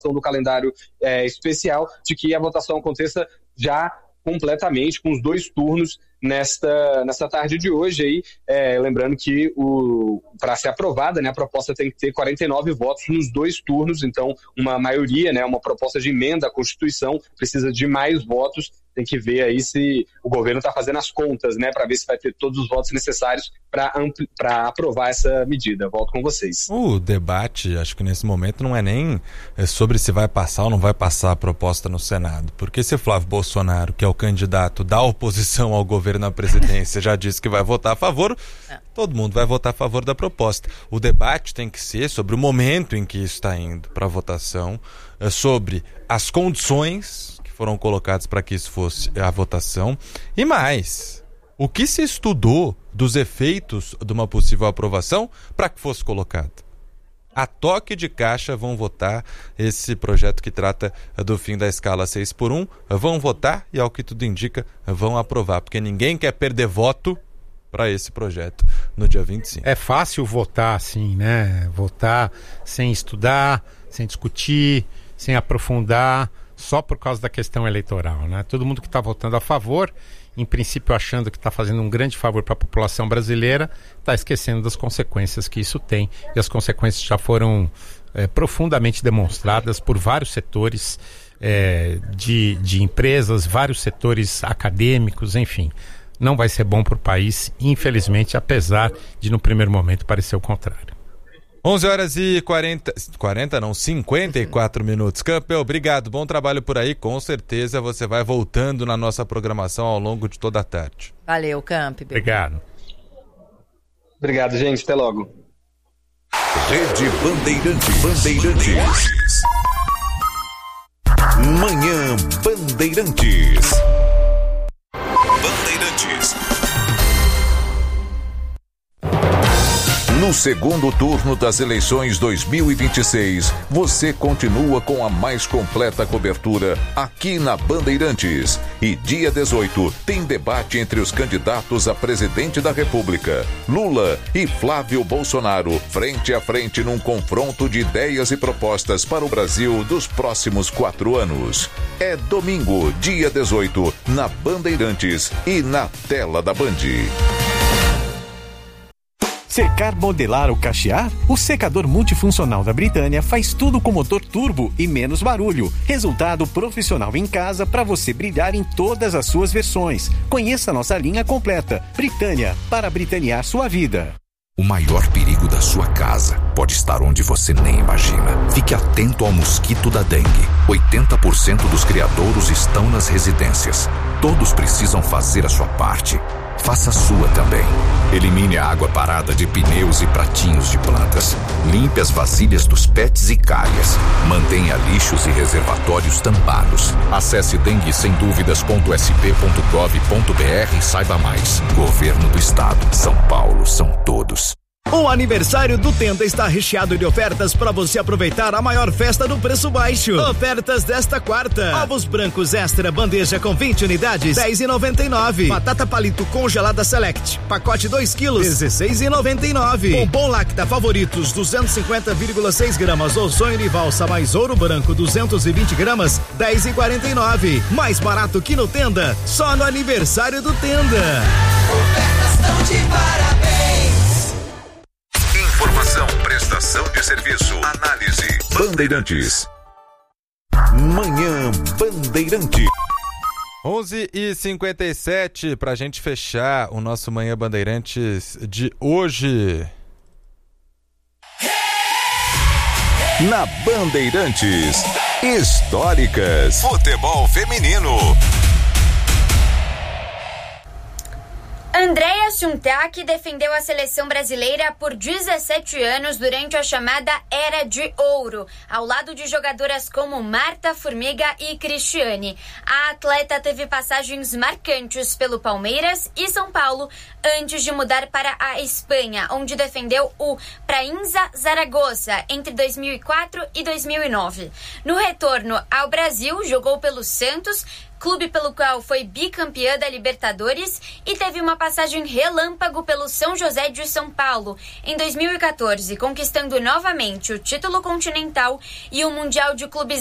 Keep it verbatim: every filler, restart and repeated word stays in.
do calendário é, especial, de que a votação aconteça já completamente, com os dois turnos nesta, nesta tarde de hoje. Aí, é, lembrando que para ser aprovada, né, a proposta tem que ter quarenta e nove votos nos dois turnos, então uma maioria, né, uma proposta de emenda à Constituição precisa de mais votos. Tem que ver aí se o governo está fazendo as contas, né, para ver se vai ter todos os votos necessários para ampli- para aprovar essa medida. Volto com vocês. O debate, acho que nesse momento, não é nem sobre se vai passar ou não vai passar a proposta no Senado. Porque se Flávio Bolsonaro, que é o candidato da oposição ao governo na presidência, já disse que vai votar a favor, todo mundo vai votar a favor da proposta. O debate tem que ser sobre o momento em que isso está indo para a votação, sobre as condições foram colocados para que isso fosse a votação. E mais, o que se estudou dos efeitos de uma possível aprovação para que fosse colocado? A toque de caixa vão votar esse projeto que trata do fim da escala seis por um, vão votar e, ao que tudo indica, vão aprovar, porque ninguém quer perder voto para esse projeto no dia vinte e cinco. É fácil votar assim, né? Votar sem estudar, sem discutir, sem aprofundar, só por causa da questão eleitoral, né? Todo mundo que está votando a favor, em princípio achando que está fazendo um grande favor para a população brasileira, está esquecendo das consequências que isso tem. E as consequências já foram é, profundamente demonstradas por vários setores é, de, de empresas, vários setores acadêmicos, enfim. Não vai ser bom para o país, infelizmente, apesar de no primeiro momento parecer o contrário. onze horas e quarenta, quarenta não, cinquenta e quatro minutos. Campbell, obrigado, bom trabalho por aí. Com certeza você vai voltando na nossa programação ao longo de toda a tarde. Valeu, Campbell. Obrigado. Obrigado, gente. Até logo. Rede Bandeirantes. Bandeirantes. Manhã Bandeirantes. Bandeirantes. No segundo turno das eleições dois mil e vinte e seis, você continua com a mais completa cobertura aqui na Bandeirantes. E dia dezoito tem debate entre os candidatos a presidente da República, Lula e Flávio Bolsonaro, frente a frente num confronto de ideias e propostas para o Brasil dos próximos quatro anos. É domingo, dia dezoito, na Bandeirantes e na tela da Band. Secar, modelar ou cachear? O secador multifuncional da Britânia faz tudo com motor turbo e menos barulho. Resultado profissional em casa para você brilhar em todas as suas versões. Conheça nossa linha completa. Britânia, para britanear sua vida. O maior perigo da sua casa pode estar onde você nem imagina. Fique atento ao mosquito da dengue. oitenta por cento dos criadouros estão nas residências. Todos precisam fazer a sua parte. Faça a sua também. Elimine a água parada de pneus e pratinhos de plantas. Limpe as vasilhas dos pets e calhas. Mantenha lixos e reservatórios tampados. Acesse dengue sem dúvidas ponto s p ponto gov ponto b r e saiba mais. Governo do Estado. São Paulo são todos. O aniversário do Tenda está recheado de ofertas para você aproveitar a maior festa do preço baixo. Ofertas desta quarta: ovos brancos extra bandeja com vinte unidades, dez reais e noventa e nove centavos. Batata palito congelada Select, pacote dois quilos, dezesseis reais e noventa e nove centavos. Bombom Lacta Favoritos duzentos e cinquenta vírgula seis gramas ou sonho de valsa mais ouro branco duzentos e vinte gramas, dez reais e quarenta e nove centavos. Mais barato que no Tenda, só no aniversário do Tenda. Ofertas estão de parabéns. Informação, prestação de serviço, análise. Bandeirantes. Manhã Bandeirantes. onze e cinquenta e sete, pra gente fechar o nosso Manhã Bandeirantes de hoje. Na Bandeirantes, históricas. Futebol feminino. Andréa Suntac defendeu a seleção brasileira por dezessete anos durante a chamada Era de Ouro, ao lado de jogadoras como Marta, Formiga e Cristiane. A atleta teve passagens marcantes pelo Palmeiras e São Paulo, antes de mudar para a Espanha, onde defendeu o Prainza Zaragoza entre dois mil e quatro e dois mil e nove. No retorno ao Brasil, jogou pelo Santos, clube pelo qual foi bicampeã da Libertadores e teve uma passagem relâmpago pelo São José de São Paulo em dois mil e quatorze, conquistando novamente o título continental e o Mundial de Clubes